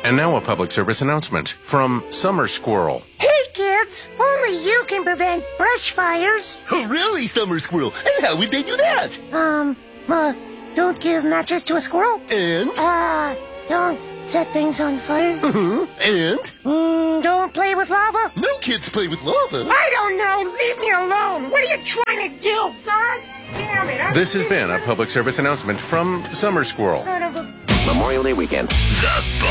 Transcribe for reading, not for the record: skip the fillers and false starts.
And now a public service announcement from Summer Squirrel. Hey, kids! Only you can prevent brush fires. Oh, really, Summer Squirrel? And how would they do that? Don't give matches to a squirrel. And? Don't set things on fire. And? Don't play with lava. No kids play with lava. I don't know. Leave me alone. What are you trying to do? God damn it. This has been a public service announcement from Summer Squirrel. Son of a... Memorial Day weekend.